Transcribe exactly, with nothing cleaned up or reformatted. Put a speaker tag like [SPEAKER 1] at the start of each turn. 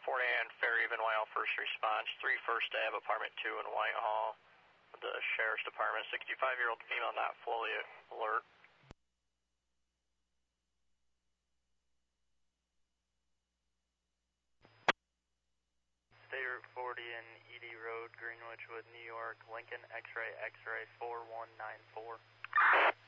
[SPEAKER 1] Fort Ann, Fairhaven, Whitehall, first response, three First Ave, apartment two in Whitehall. The Sheriff's Department, sixty-five-year-old female not fully alert.
[SPEAKER 2] State Route forty and Edie Road, Greenwich with New York, Lincoln, X-ray, X-ray, four one nine four.